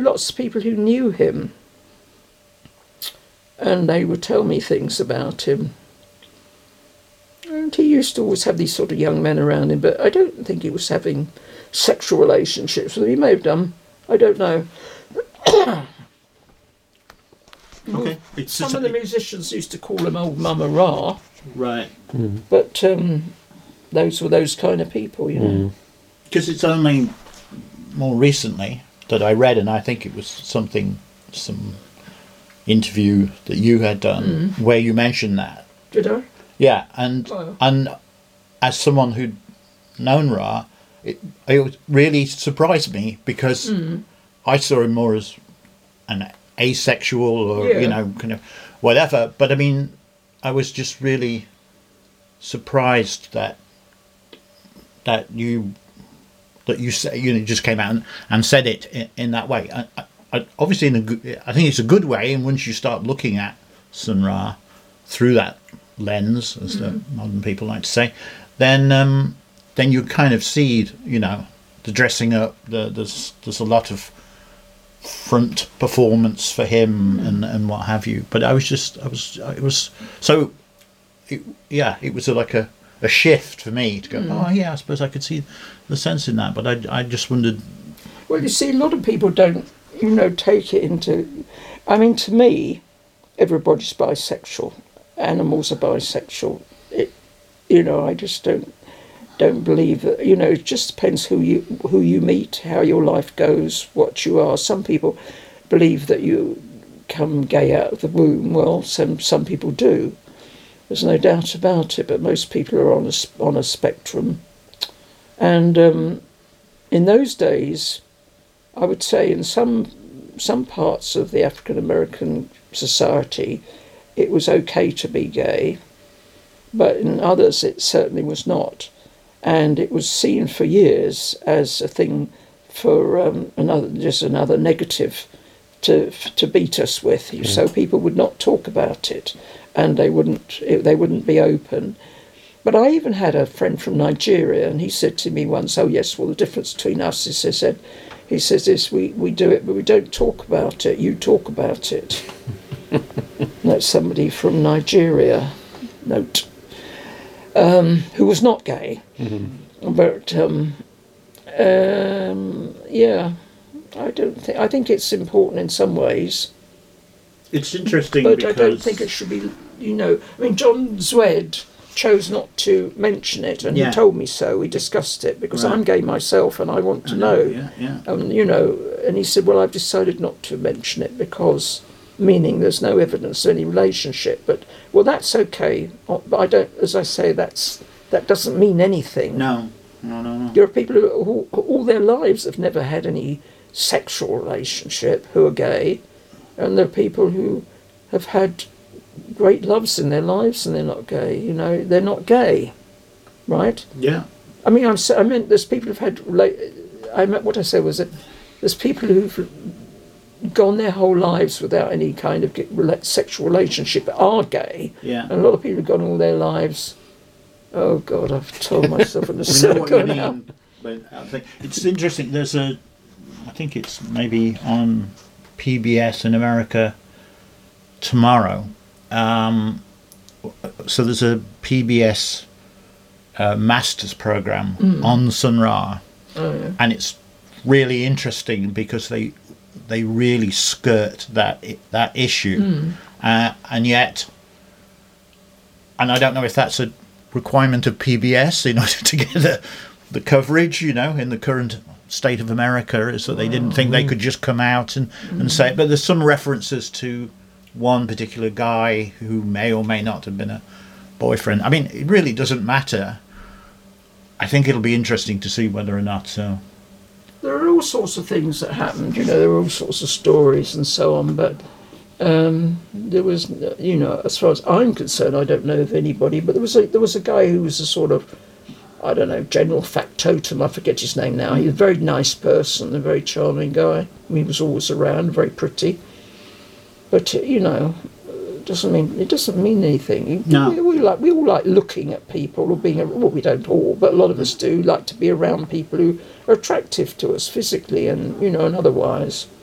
lots of people who knew him, and they would tell me things about him. And he used to always have these sort of young men around him, but I don't think he was having sexual relationships with them. He may have done. I don't know. Okay. Some of the musicians used to call him Old Mama Ra. Right. But those were those kind of people, you know. Because it's only more recently that I read, and I think it was some interview that you had done where you mentioned that. Did I? Yeah, and as someone who'd known Ra, it really surprised me because I saw him more as an asexual or kind of whatever. But I mean, I was just really surprised that you just came out and said it in that way. I obviously, I think it's a good way. And once you start looking at Sun Ra through that lens, as the modern people like to say, then you kind of see, the dressing up. There's a lot of front performance for him and what have you. But it was like a shift for me to go, oh yeah, I suppose I could see the sense in that. But I just wondered. Well, you see, a lot of people don't, take it into. I mean, to me, everybody's bisexual. Animals are bisexual. I just don't believe that. It just depends who you meet, how your life goes, what you are. Some people believe that you come gay out of the womb. Well, some people do. There's no doubt about it. But most people are on a spectrum. And in those days, I would say in some parts of the African American society, it was okay to be gay, but in others it certainly was not, and it was seen for years as a thing for another negative to beat us with. So people would not talk about it, and they wouldn't be open. But I even had a friend from Nigeria, and he said to me once, "Oh yes, well the difference between us is," he says this, we do it, but we don't talk about it. You talk about it. That's somebody from Nigeria, note, who was not gay. But I think it's important in some ways. It's interesting, but because I don't think it should be. I mean, John Zwed chose not to mention it, and he told me so. We discussed it because I'm gay myself, and I want to know. And he said, "Well, I've decided not to mention it because." Meaning there's no evidence of any relationship, but that's okay. But I don't, as I say, that doesn't mean anything. No. There are people who all their lives have never had any sexual relationship who are gay, and there are people who have had great loves in their lives and they're not gay. They're not gay, right? Yeah. I mean, I meant there's people who've had. I meant what I said was that there's people who've gone their whole lives without any kind of sexual relationship are gay. Yeah. And a lot of people have gone all their lives. Oh God, I've told myself in a circle now. But I think it's interesting. There's I think it's maybe on PBS in America tomorrow. So there's a PBS Masters program on Sun Ra, and it's really interesting because they really skirt that issue, and yet, and I don't know if that's a requirement of PBS in order to get the coverage, in the current state of America, is that they didn't think they could just come out and say it. But there's some references to one particular guy who may or may not have been a boyfriend. I mean, it really doesn't matter. I think it'll be interesting to see whether or not. There are all sorts of things that happened, there are all sorts of stories and so on, but there was, as far as I'm concerned, I don't know of anybody, but there was a guy who was a sort of, I don't know, general factotum, I forget his name now. He was a very nice person, a very charming guy. He was always around, very pretty. But, it doesn't mean anything. No. We all like looking at people, or we don't all, but a lot of us do like to be around people who are attractive to us physically and and otherwise.